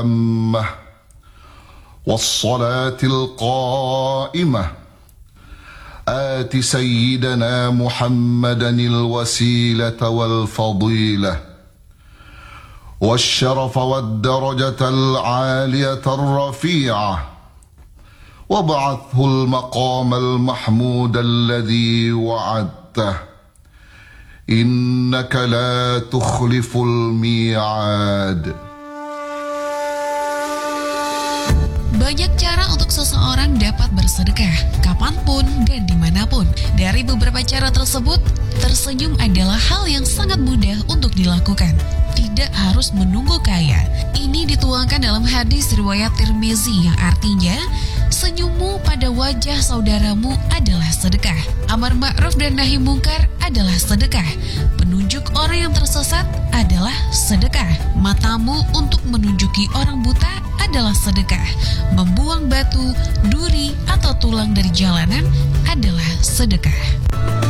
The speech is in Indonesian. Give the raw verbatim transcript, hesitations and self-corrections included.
التامة والصلاة القائمة آت سيدنا محمدا الوسيلة والفضيلة والشرف والدرجة العالية الرفيعة وابعثه المقام المحمود الذي وعدته إنك لا تخلف الميعاد. Banyak cara untuk seseorang dapat bersedekah, kapanpun dan dimanapun. Dari beberapa cara tersebut, tersenyum adalah hal yang sangat mudah untuk dilakukan. Tidak harus menunggu kaya. Ini dituangkan dalam hadis riwayat Tirmizi yang artinya, senyummu pada wajah saudaramu adalah sedekah. Amar ma'ruf dan nahi mungkar adalah sedekah. Penunjuk orang yang tersesat adalah sedekah. Matamu untuk menunjuki orang buta adalah sedekah. Membuang batu, duri, atau tulang dari jalanan adalah sedekah.